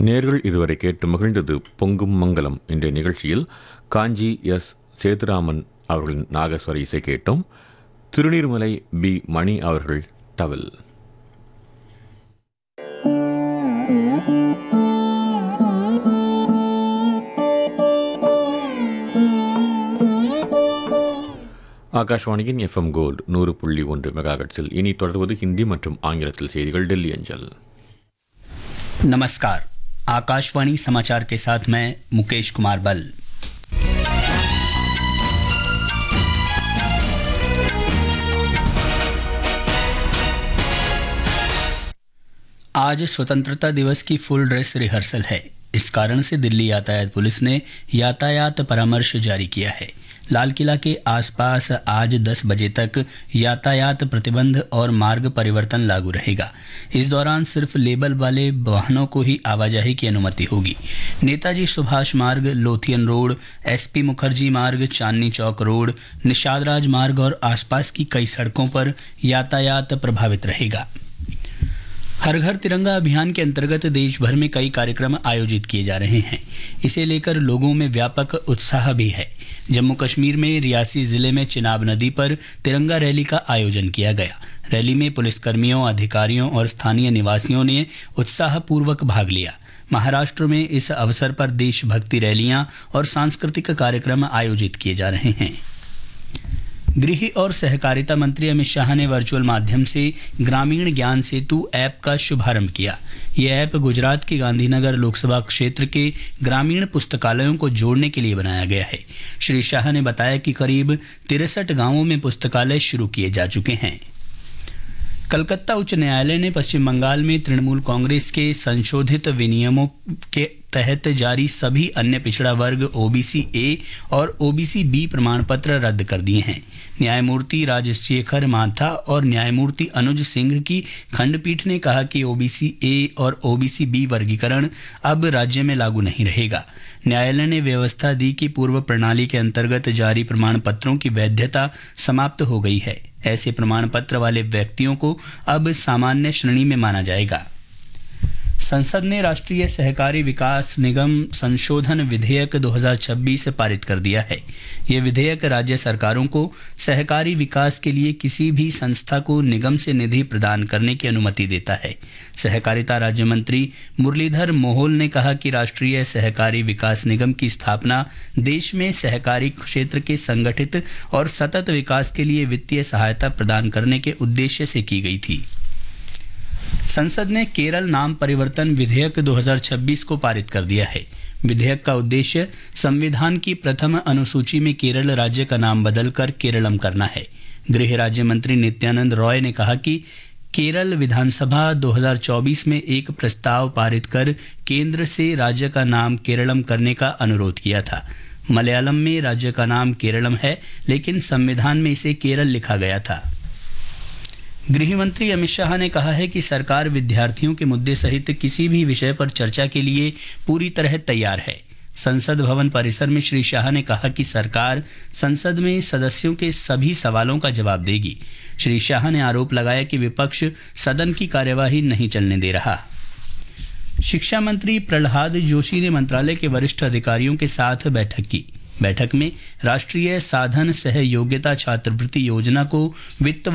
நேர்கள் இதுவரை கேட்டு மகிழ்ந்தது பொங்கும் மங்கலம் என்ற நிகழ்ச்சியில் காஞ்சி எஸ் சேதுராமன் அவர்களின் நாகஸ்வர இசை கேட்டோம். திருநீர்மலை பி மணி அவர்கள் தவில். ஆகாஷ்வாணியின் FM கோல்டு 100.1 மெகாஹெர்ட்ஸில் இனி தொடர்வது ஹிந்தி மற்றும் ஆங்கிலத்தில் செய்திகள். டெல்லி அஞ்சல். नमस्कार, आकाशवाणी समाचार के साथ मैं मुकेश कुमार बल। आज स्वतंत्रता दिवस की फुल ड्रेस रिहर्सल है। इस कारण से दिल्ली यातायात पुलिस ने यातायात परामर्श जारी किया है। लाल किला के आसपास आज 10 बजे तक यातायात प्रतिबंध और मार्ग परिवर्तन लागू रहेगा। इस दौरान सिर्फ लेबल वाले वाहनों को ही आवाजाही की अनुमति होगी। नेताजी सुभाष मार्ग, लोथियन रोड, SP मुखर्जी मार्ग, चांदनी चौक रोड, निषाद राज मार्ग और आसपास की कई सड़कों पर यातायात प्रभावित रहेगा। हर घर तिरंगा अभियान के अंतर्गत देश भर में कई कार्यक्रम आयोजित किए जा रहे हैं। इसे लेकर लोगों में व्यापक उत्साह भी है। जम्मू कश्मीर में रियासी जिले में चिनाब नदी पर तिरंगा रैली का आयोजन किया गया। रैली में पुलिसकर्मियों, अधिकारियों और स्थानीय निवासियों ने उत्साहपूर्वक भाग लिया। महाराष्ट्र में इस अवसर पर देशभक्ति रैलियां और सांस्कृतिक कार्यक्रम आयोजित किए जा रहे हैं। गृह और सहकारिता मंत्री अमित शाह ने वर्चुअल माध्यम से ग्रामीण ज्ञान सेतु ऐप का शुभारंभ किया। ये ऐप गुजरात के गांधीनगर लोकसभा क्षेत्र के ग्रामीण पुस्तकालयों को जोड़ने के लिए बनाया गया है। श्री शाह ने बताया कि करीब 63 गांवों में पुस्तकालय शुरू किए जा चुके हैं। कलकत्ता उच्च न्यायालय ने पश्चिम बंगाल में तृणमूल कांग्रेस के संशोधित विनियमों के तहत जारी सभी अन्य पिछड़ा वर्ग OBC A और OBC B प्रमाण पत्र रद्द कर दिए हैं। न्यायमूर्ति राजशेखर माथा और न्यायमूर्ति अनुज सिंह की खंडपीठ ने कहा कि OBC A और OBC B वर्गीकरण अब राज्य में लागू नहीं रहेगा। न्यायालय ने व्यवस्था दी कि पूर्व प्रणाली के अंतर्गत जारी प्रमाण पत्रों की वैधता समाप्त हो गई है। ऐसे प्रमाण पत्र वाले व्यक्तियों को अब सामान्य श्रेणी में माना जाएगा। संसद ने राष्ट्रीय सहकारी विकास निगम संशोधन विधेयक 2026 पारित कर दिया है। यह विधेयक राज्य सरकारों को सहकारी विकास के लिए किसी भी संस्था को निगम से निधि प्रदान करने की अनुमति देता है। सहकारिता राज्य मंत्री मुरलीधर मोहोल ने कहा कि राष्ट्रीय सहकारी विकास निगम की स्थापना देश में सहकारी क्षेत्र के संगठित और सतत विकास के लिए वित्तीय सहायता प्रदान करने के उद्देश्य से की गई थी। संसद ने केरल नाम परिवर्तन विधेयक 2026 को पारित कर दिया है। विधेयक का उद्देश्य संविधान की प्रथम अनुसूची में केरल राज्य का नाम बदलकर केरलम करना है। गृह राज्य मंत्री नित्यानंद रॉय ने कहा कि केरल विधानसभा 2024 में एक प्रस्ताव पारित कर केंद्र से राज्य का नाम केरलम करने का अनुरोध किया था। मलयालम में राज्य का नाम केरलम है, लेकिन संविधान में इसे केरल लिखा गया था। गृह मंत्री अमित शाह ने कहा है कि सरकार विद्यार्थियों के मुद्दे सहित किसी भी विषय पर चर्चा के लिए पूरी तरह तैयार है। संसद भवन परिसर में श्री शाह ने कहा कि सरकार संसद में सदस्यों के सभी सवालों का जवाब देगी। श्री शाह ने आरोप लगाया कि विपक्ष सदन की कार्यवाही नहीं चलने दे रहा। शिक्षा मंत्री प्रहलाद जोशी ने मंत्रालय के वरिष्ठ अधिकारियों के साथ बैठक की। बैठक में राष्ट्रीय साधन सह योग्यता छात्रवृत्ति योजना को वित्त